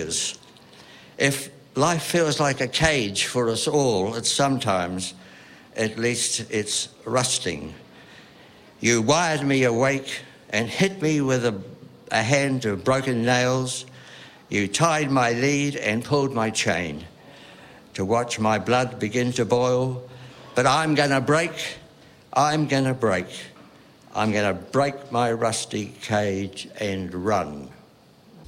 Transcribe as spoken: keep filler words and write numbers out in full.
years. If life feels like a cage for us all, it's sometimes, at least it's rusting. You wired me awake and hit me with a, a hand of broken nails. You tied my lead and pulled my chain to watch my blood begin to boil. But I'm going to break, I'm going to break. I'm going to break my rusty cage and run.